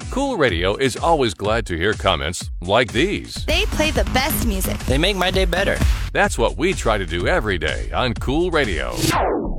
Cool Radio is always glad to hear comments like these. They play the best music. They make my day better. That's what we try to do every day on Cool Radio.